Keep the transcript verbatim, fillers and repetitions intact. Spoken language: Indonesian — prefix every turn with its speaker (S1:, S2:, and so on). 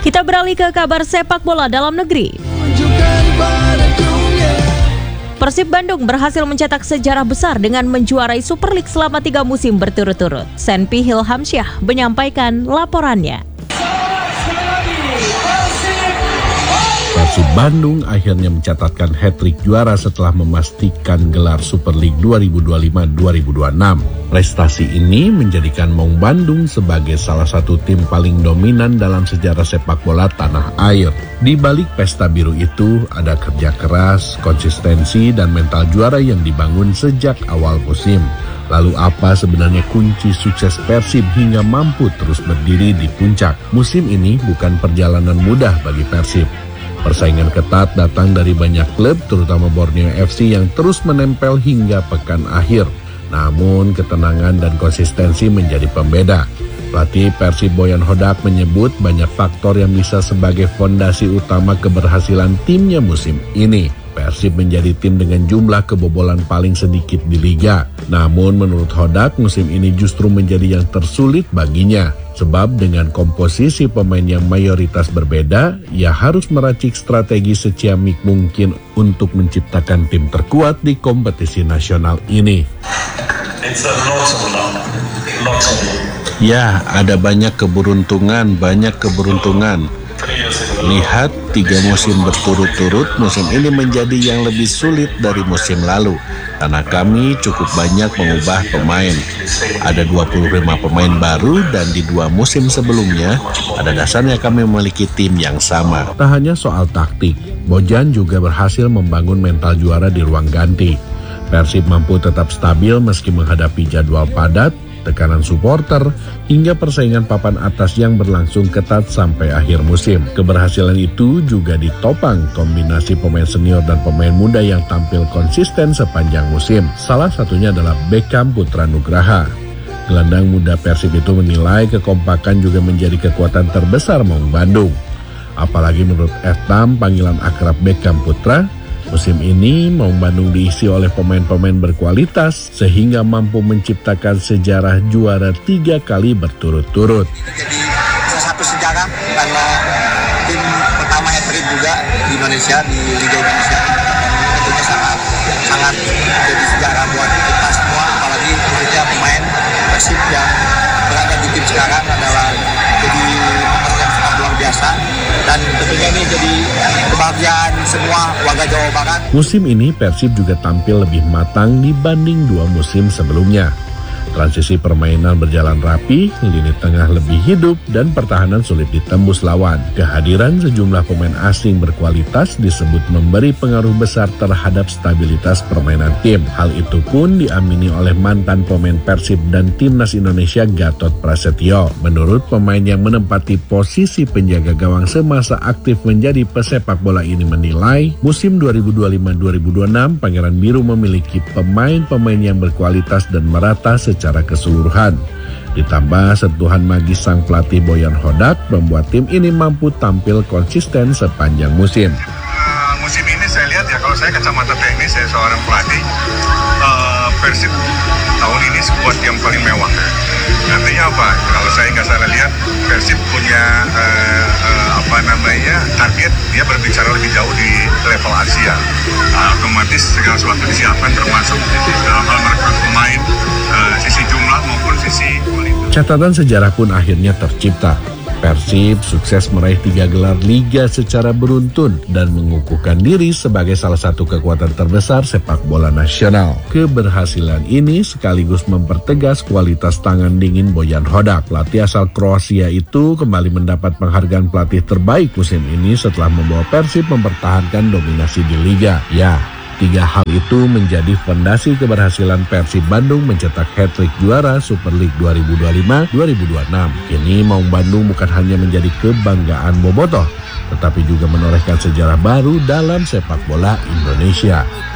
S1: Kita beralih ke kabar sepak bola dalam negeri. Persib Bandung berhasil mencetak sejarah besar dengan menjuarai Super League selama tiga musim berturut-turut. Senpi Hilhamsyah menyampaikan laporannya.
S2: Persib Bandung akhirnya mencatatkan hat-trick juara setelah memastikan gelar Super League dua ribu dua puluh lima dua ribu dua puluh enam. Prestasi ini menjadikan Maung Bandung sebagai salah satu tim paling dominan dalam sejarah sepak bola tanah air. Di balik pesta biru itu ada kerja keras, konsistensi, dan mental juara yang dibangun sejak awal musim. Lalu apa sebenarnya kunci sukses Persib hingga mampu terus berdiri di puncak? Musim ini bukan perjalanan mudah bagi Persib. Persaingan ketat datang dari banyak klub, terutama Borneo F C yang terus menempel hingga pekan akhir. Namun ketenangan dan konsistensi menjadi pembeda. Pelatih Persib Boyan Hodak menyebut banyak faktor yang bisa sebagai fondasi utama keberhasilan timnya musim ini. Persib menjadi tim dengan jumlah kebobolan paling sedikit di liga. Namun menurut Hodak musim ini justru menjadi yang tersulit baginya. Sebab dengan komposisi pemain yang mayoritas berbeda, ia harus meracik strategi seciamik mungkin untuk menciptakan tim terkuat di kompetisi nasional ini. Ya, ada banyak keberuntungan, banyak keberuntungan. Lihat tiga musim berturut-turut, musim ini menjadi yang lebih sulit dari musim lalu. Karena kami cukup banyak mengubah pemain. Ada dua puluh lima pemain baru dan di dua musim sebelumnya, pada dasarnya kami memiliki tim yang sama. Tak hanya soal taktik, Bojan juga berhasil membangun mental juara di ruang ganti. Persib mampu tetap stabil meski menghadapi jadwal padat, tekanan supporter, hingga persaingan papan atas yang berlangsung ketat sampai akhir musim. Keberhasilan itu juga ditopang kombinasi pemain senior dan pemain muda yang tampil konsisten sepanjang musim. Salah satunya adalah Beckham Putra Nugraha. Gelandang muda Persib itu menilai kekompakan juga menjadi kekuatan terbesar Maung Bandung. Apalagi menurut Etam, panggilan akrab Beckham Putra, musim ini Maung Bandung diisi oleh pemain-pemain berkualitas sehingga mampu menciptakan sejarah juara tiga kali berturut-turut.
S3: Jadi salah satu sejarah karena tim pertama hat-trick juga di Indonesia, di Liga Indonesia. Itu sangat sangat jadi sejarah buat kita semua, apalagi khususnya pemain Persib yang berada di tim sekarang adalah jadi pemain yang sangat luar biasa. Dan tentunya ini jadi kebahagiaan semua warga Jawa Barat.
S2: Musim ini Persib juga tampil lebih matang dibanding dua musim sebelumnya. Transisi permainan berjalan rapi, lini tengah lebih hidup, dan pertahanan sulit ditembus lawan. Kehadiran sejumlah pemain asing berkualitas disebut memberi pengaruh besar terhadap stabilitas permainan tim. Hal itu pun diamini oleh mantan pemain Persib dan Timnas Indonesia Gatot Prasetyo. Menurut pemain yang menempati posisi penjaga gawang semasa aktif menjadi pesepak bola ini menilai, musim dua ribu dua puluh lima dua ribu dua puluh enam Pangeran Biru memiliki pemain-pemain yang berkualitas dan merata secara secara keseluruhan. Ditambah sentuhan magis sang pelatih Boyan Hodak membuat tim ini mampu tampil konsisten sepanjang musim.
S4: Uh, musim ini saya lihat ya, kalau saya kacamata teknis, saya seorang pelatih, uh, Persib tahun ini skuad yang paling mewah. Artinya apa? Kalau saya nggak salah lihat, Persib punya uh, uh, apa namanya target dia berbicara lebih jauh di level Asia. Uh, otomatis segala sesuatu disiapkan, termasuk dalam hal merekrut pemain, uh, sisi jumlah maupun sisi kualitas.
S2: Catatan sejarah pun akhirnya tercipta. Persib sukses meraih tiga gelar liga secara beruntun dan mengukuhkan diri sebagai salah satu kekuatan terbesar sepak bola nasional. Keberhasilan ini sekaligus mempertegas kualitas tangan dingin Boyan Hodak. Pelatih asal Kroasia itu kembali mendapat penghargaan pelatih terbaik musim ini setelah membawa Persib mempertahankan dominasi di liga. Ya, tiga hal itu menjadi fondasi keberhasilan Persib Bandung mencetak hat-trick juara Super League dua ribu dua puluh lima dua ribu dua puluh enam. Kini Maung Bandung bukan hanya menjadi kebanggaan bobotoh, tetapi juga menorehkan sejarah baru dalam sepak bola Indonesia.